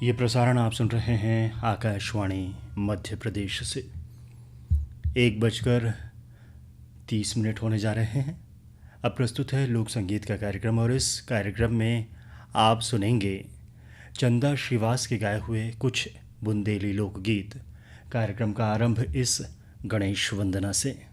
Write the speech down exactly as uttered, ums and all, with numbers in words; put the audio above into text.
ये प्रसारण आप सुन रहे हैं आकाशवाणी मध्य प्रदेश से। एक बजकर तीस मिनट होने जा रहे हैं। अब प्रस्तुत है लोक संगीत का कार्यक्रम और इस कार्यक्रम में आप सुनेंगे चंदा श्रीवास के गाए हुए कुछ बुंदेली लोकगीत। कार्यक्रम का आरंभ इस गणेश वंदना से।